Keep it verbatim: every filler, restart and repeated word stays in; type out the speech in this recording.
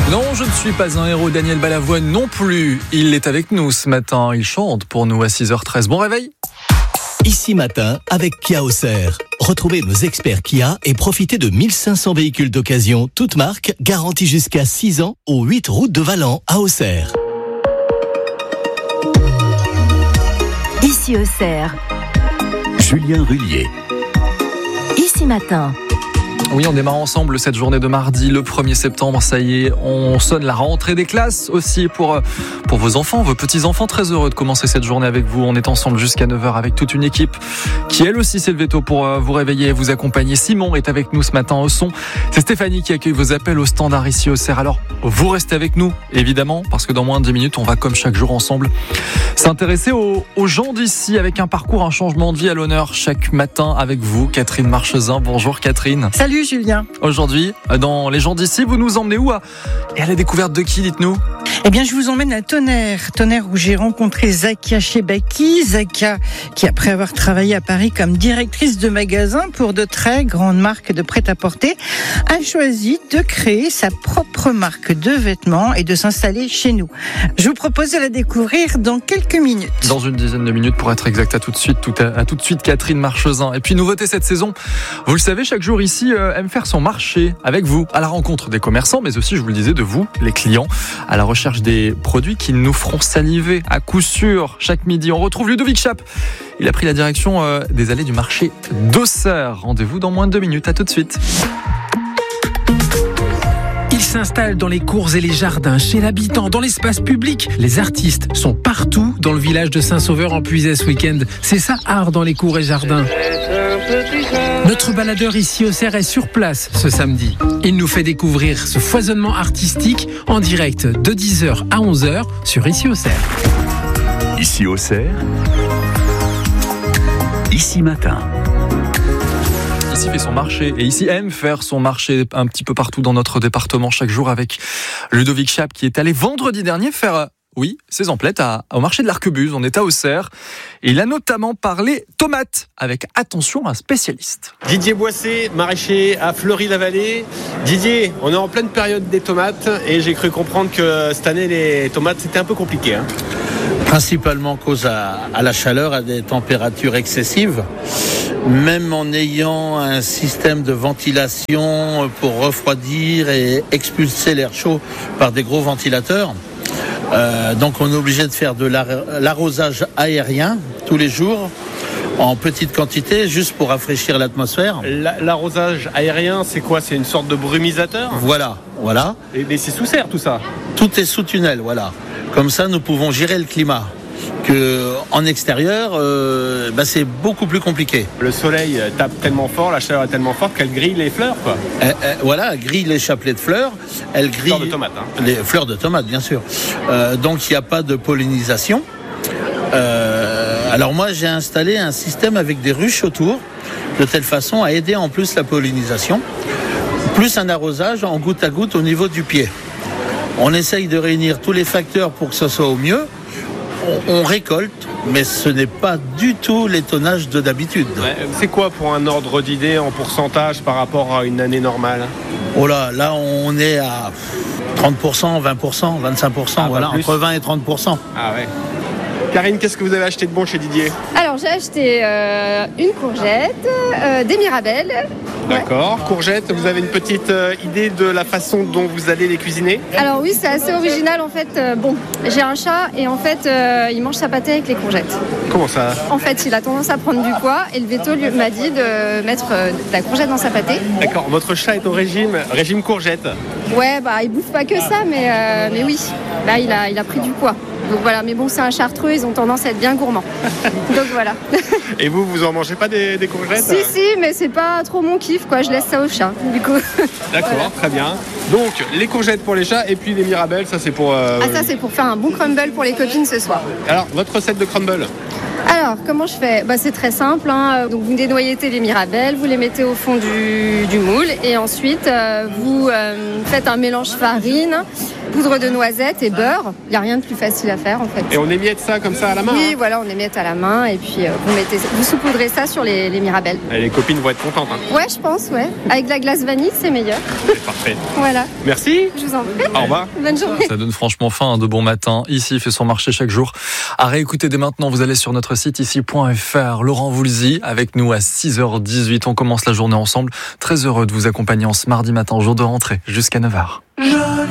Non, je ne suis pas un héros, Daniel Balavoine non plus. Il est avec nous ce matin, il chante pour nous à six heures treize. Bon réveil. Ici Matin avec Kia Auxerre. Retrouvez nos experts Kia et profitez de mille cinq cents véhicules d'occasion, toutes marques, garantis jusqu'à six ans, aux huit routes de Valent à Auxerre. Ici Auxerre. Julien Rullier. Ici Matin. Oui, on démarre ensemble cette journée de mardi, le premier septembre, ça y est, on sonne la rentrée des classes aussi pour, pour vos enfants, vos petits-enfants, très heureux de commencer cette journée avec vous. On est ensemble jusqu'à neuf heures avec toute une équipe qui elle aussi s'est levée tôt pour vous réveiller et vous accompagner. Simon est avec nous ce matin au son. C'est Stéphanie qui accueille vos appels au standard ici au Auxerre. Alors, vous restez avec nous, évidemment, parce que dans moins de dix minutes, on va comme chaque jour ensemble s'intéresser aux, aux gens d'ici avec un parcours, un changement de vie à l'honneur chaque matin avec vous, Catherine Marchesin. Bonjour Catherine. Salut Julien. Aujourd'hui, dans Les gens d'ici, vous nous emmenez où à... Et à la découverte de qui, dites-nous ? Eh bien, je vous emmène à Tonnerre. Tonnerre où j'ai rencontré Zakia Chebaki. Zakia, qui après avoir travaillé à Paris comme directrice de magasin pour de très grandes marques de prêt-à-porter, a choisi de créer sa propre marque de vêtements et de s'installer chez nous. Je vous propose de la découvrir dans quelques minutes. Dans une dizaine de minutes, pour être exact. À tout de suite, tout à, à tout de suite, Catherine Marchesin. Et puis, nouveauté cette saison, vous le savez, chaque jour ici euh, aime faire son marché avec vous, à la rencontre des commerçants, mais aussi, je vous le disais, de vous, les clients, à la recherche des produits qui nous feront saliver à coup sûr. Chaque midi, on retrouve Ludovic Chap. Il a pris la direction euh, des allées du marché d'Auxerre. Rendez-vous dans moins de deux minutes. À tout de suite. Il s'installe dans les cours et les jardins, chez l'habitant, dans l'espace public. Les artistes sont partout dans le village de Saint-Sauveur en Puisay ce week-end. C'est ça, art dans les cours et jardins. Notre baladeur ici au Auxerre est sur place ce samedi. Il nous fait découvrir ce foisonnement artistique en direct de dix heures à onze heures sur Ici Auxerre. Ici Auxerre. Ici Matin. Ici fait son marché et ici aime faire son marché un petit peu partout dans notre département chaque jour avec Ludovic Chap qui est allé vendredi dernier faire, oui, ses emplettes à, au marché de l'Arquebuse. On est à Auxerre et il a notamment parlé tomates avec, attention, un spécialiste. Didier Boissé, maraîcher à Fleury-la-Vallée. Didier, on est en pleine période des tomates et j'ai cru comprendre que cette année les tomates c'était un peu compliqué. Hein. Principalement cause à, à la chaleur, à des températures excessives. Même en ayant un système de ventilation pour refroidir et expulser l'air chaud par des gros ventilateurs. Euh, donc on est obligé de faire de l'arrosage aérien tous les jours en petite quantité juste pour rafraîchir l'atmosphère. L'arrosage aérien, c'est quoi ? C'est une sorte de brumisateur ? Voilà, voilà. Et, mais c'est sous serre tout ça ? Tout est sous tunnel, voilà. Comme ça, nous pouvons gérer le climat. Que en extérieur, euh, bah c'est beaucoup plus compliqué. Le soleil tape tellement fort, la chaleur est tellement forte qu'elle grille les fleurs, quoi. Euh, euh, voilà, elle grille les chapelets de fleurs. Elle grille fleurs de tomates, hein. Les fleurs de tomates, bien sûr. Euh, donc il n'y a pas de pollinisation. Euh, alors moi, j'ai installé un système avec des ruches autour, de telle façon à aider en plus la pollinisation, plus un arrosage en goutte à goutte au niveau du pied. On essaye de réunir tous les facteurs pour que ce soit au mieux. On, on récolte, mais ce n'est pas du tout les tonnages de d'habitude. Ouais, c'est quoi pour un ordre d'idée en pourcentage par rapport à une année normale ? Oh là, là on est à trente pour cent, vingt pour cent, vingt-cinq pour cent, ah, voilà, entre vingt et trente pour cent. Ah ouais. Karine, qu'est-ce que vous avez acheté de bon chez Didier ? Alors j'ai acheté euh, une courgette, euh, des mirabelles. D'accord. Ouais. Courgettes, vous avez une petite euh, idée de la façon dont vous allez les cuisiner ? Alors oui, c'est assez original en fait. Euh, bon, j'ai un chat et en fait, euh, il mange sa pâtée avec les courgettes. Comment ça ? En fait, il a tendance à prendre du poids et le veto lui m'a dit de mettre euh, de la courgette dans sa pâtée. D'accord. Votre chat est au régime, régime courgette ? Ouais, bah il bouffe pas que ça, mais euh, mais oui. Là, il a il a pris du poids. Donc voilà, mais bon, c'est un chartreux, ils ont tendance à être bien gourmands. Donc voilà. Et vous, vous en mangez pas des, des courgettes ? Si, si, mais c'est pas trop mon kiff, quoi. Je laisse ça au chat, du coup. D'accord, voilà. Très bien. Donc, les courgettes pour les chats et puis les mirabelles, ça c'est pour... Euh... Ah, ça c'est pour faire un bon crumble pour les copines ce soir. Alors, votre recette de crumble ? Alors, comment je fais ? Bah, c'est très simple. Hein. Donc, vous dénoyautez les mirabelles, vous les mettez au fond du, du moule et ensuite, euh, vous euh, faites un mélange farine, poudre de noisettes et beurre. Il n'y a rien de plus facile à faire, en fait. Et on émiette ça comme ça à la main ? Oui, hein voilà, on émiette à la main et puis euh, vous, mettez, vous saupoudrez ça sur les, les mirabelles. Et les copines vont être contentes. Hein. Ouais, je pense, ouais. Avec de la glace vanille, c'est meilleur. C'est parfait. Voilà. Merci. Je vous en prie. Au revoir. Bonne journée. Ça donne franchement faim, de bon matin. Ici, il fait son marché chaque jour. À réécouter dès maintenant, vous allez sur notre site ici point f r. Laurent Voulzy avec nous à six heures dix-huit. On commence la journée ensemble. Très heureux de vous accompagner en ce mardi matin, jour de rentrée, jusqu'à neuf heures.